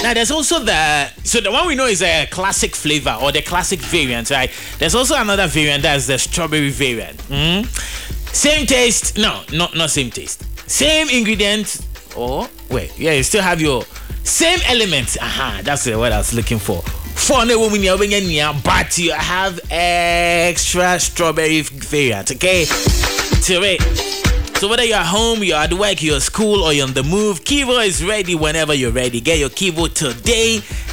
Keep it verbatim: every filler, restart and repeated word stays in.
Now there's also the so the one we know is a classic flavor or the classic variant, right? There's also another variant that's the strawberry variant. Mm? Same taste, no, not not same taste. Same ingredients. Oh wait, yeah, you still have your same elements. Aha, that's what I was looking for. For the woman you're but you have extra strawberry variant. Okay, so wait. So whether you're at home, you're at work, you're at school, or you're on the move, Kivo is ready whenever you're ready. Get your Kivo today